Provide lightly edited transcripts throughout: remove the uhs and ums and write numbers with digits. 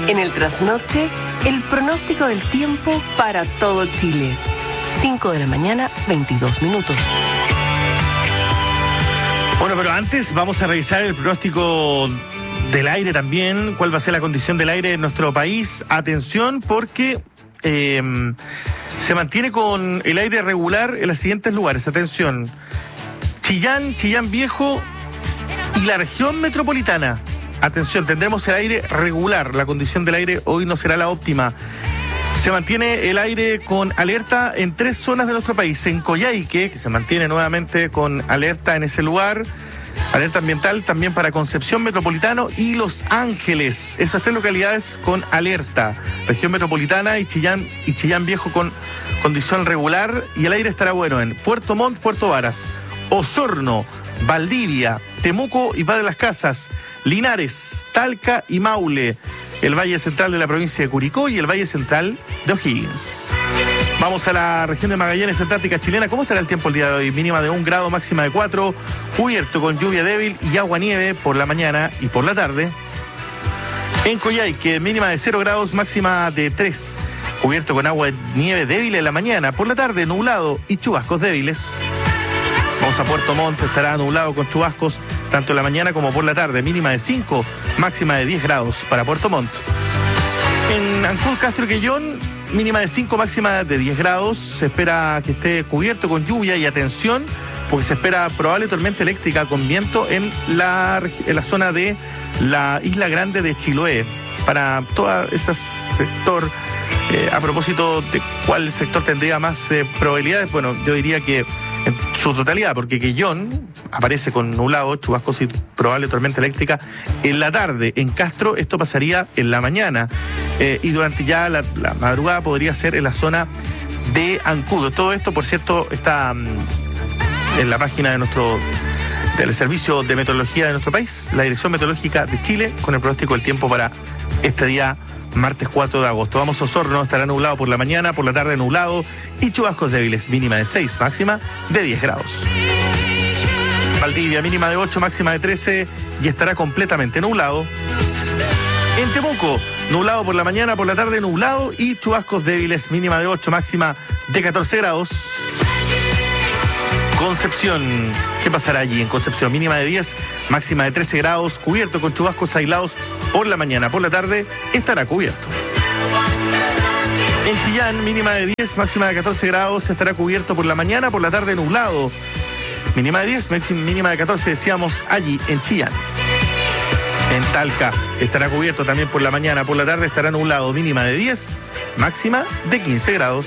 En el trasnoche, el pronóstico del tiempo para todo Chile. 5 de la mañana, 22 minutos. Bueno, pero antes vamos a revisar el pronóstico del aire también. ¿Cuál va a ser la condición del aire en nuestro país? Atención, porque se mantiene con el aire regular en los siguientes lugares. Atención, Chillán, Chillán Viejo y la región metropolitana. Atención, tendremos el aire regular. La condición del aire hoy no será la óptima. Se mantiene el aire con alerta en 3 zonas de nuestro país. En Coyhaique, que se mantiene nuevamente con alerta en ese lugar. Alerta ambiental también para Concepción Metropolitano y Los Ángeles. Esas 3 localidades con alerta. Región Metropolitana y Chillán Viejo con condición regular. Y el aire estará bueno en Puerto Montt, Puerto Varas, Osorno, Valdivia, Temuco y Padre Las Casas, Linares, Talca y Maule, el Valle Central de la provincia de Curicó y el Valle Central de O'Higgins. Vamos a la región de Magallanes, Antártica Chilena. ¿Cómo estará el tiempo el día de hoy? Mínima de 1 grado, máxima de 4, cubierto con lluvia débil y agua-nieve por la mañana y por la tarde. En Coyhaique, mínima de 0 grados, máxima de 3, cubierto con agua-nieve débil en la mañana, por la tarde nublado y chubascos débiles. Vamos a Puerto Montt, estará nublado con chubascos tanto en la mañana como por la tarde, mínima de 5, máxima de 10 grados para Puerto Montt. En Ancud, Castro y Quellón, mínima de 5, máxima de 10 grados, se espera que esté cubierto con lluvia y atención, porque se espera probable tormenta eléctrica con viento en la zona de la Isla Grande de Chiloé. Para todo ese sector, a propósito de cuál sector tendría más probabilidades, bueno, yo diría que en su totalidad, porque Quellón aparece con nublado, chubascos y probable tormenta eléctrica en la tarde. En Castro esto pasaría en la mañana y durante ya la madrugada podría ser en la zona de Ancud. Todo esto, por cierto, está en la página del Servicio de Meteorología de nuestro país, la Dirección Meteorológica de Chile, con el pronóstico del tiempo para este día martes 4 de agosto. Vamos a Osorno, estará nublado por la mañana, por la tarde nublado y chubascos débiles, mínima de 6, máxima de 10 grados. Valdivia, mínima de 8, máxima de 13 y estará completamente nublado. En Temuco, nublado por la mañana, por la tarde nublado y chubascos débiles, mínima de 8, máxima de 14 grados. Concepción, ¿qué pasará allí en Concepción? Mínima de 10, máxima de 13 grados, cubierto con chubascos aislados por la mañana, por la tarde estará cubierto. En Chillán, mínima de 10, máxima de 14 grados, estará cubierto por la mañana, por la tarde nublado. Mínima de 10, mínima de 14, decíamos allí en Chillán. En Talca estará cubierto también por la mañana, por la tarde estará nublado, mínima de 10, máxima de 15 grados.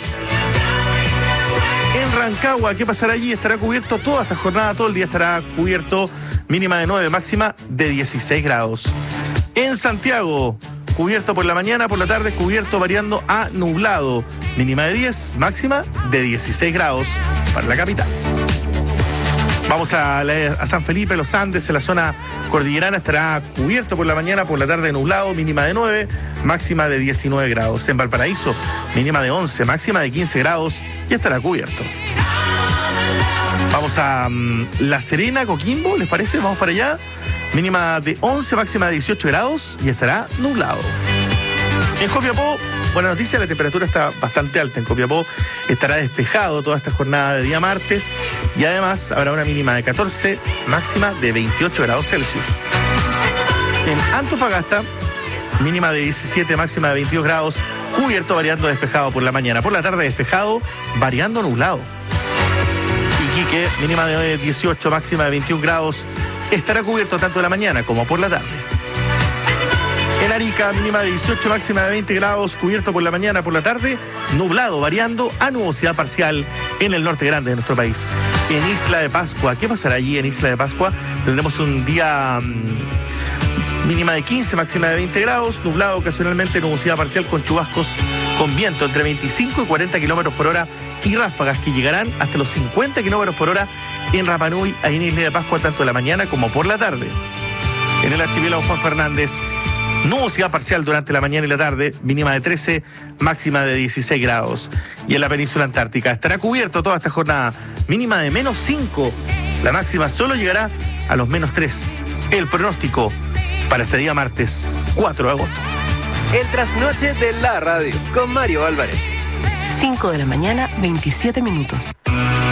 En Rancagua, ¿qué pasará allí? Estará cubierto toda esta jornada, todo el día estará cubierto, mínima de 9, máxima de 16 grados. En Santiago, cubierto por la mañana, por la tarde cubierto variando a nublado, mínima de 10, máxima de 16 grados para la capital. Vamos a San Felipe, Los Andes, en la zona cordillerana estará cubierto por la mañana, por la tarde nublado, mínima de 9, máxima de 19 grados. En Valparaíso, mínima de 11, máxima de 15 grados y estará cubierto. Vamos a La Serena, Coquimbo, ¿les parece? Vamos para allá. Mínima de 11, máxima de 18 grados y estará nublado. En Copiapó, buena noticia, la temperatura está bastante alta. En Copiapó estará despejado toda esta jornada de día martes y además habrá una mínima de 14, máxima de 28 grados Celsius. En Antofagasta, mínima de 17, máxima de 22 grados, cubierto variando despejado por la mañana. Por la tarde despejado, variando nublado. Iquique, mínima de 18, máxima de 21 grados, estará cubierto tanto en la mañana como por la tarde. En Arica, mínima de 18, máxima de 20 grados, cubierto por la mañana, por la tarde, nublado, variando a nubosidad parcial en el norte grande de nuestro país. En Isla de Pascua, ¿qué pasará allí en Isla de Pascua? Tendremos un día mínima de 15, máxima de 20 grados, nublado ocasionalmente, nubosidad parcial con chubascos con viento entre 25 y 40 kilómetros por hora y ráfagas que llegarán hasta los 50 kilómetros por hora en Rapa Nui, ahí en Isla de Pascua, tanto en la mañana como por la tarde. En el archipiélago Juan Fernández, nubosidad parcial durante la mañana y la tarde, mínima de 13, máxima de 16 grados. Y en la península antártica estará cubierto toda esta jornada, mínima de menos 5, la máxima solo llegará a los menos 3. El pronóstico para este día martes 4 de agosto. El trasnoche de la radio con Mario Álvarez. 5 de la mañana, 27 minutos.